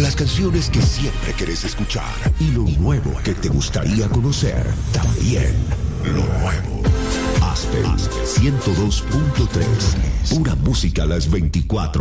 Las canciones que siempre querés escuchar y lo nuevo que te gustaría conocer. También lo nuevo. Aspen 102.3. Pura música a las 24.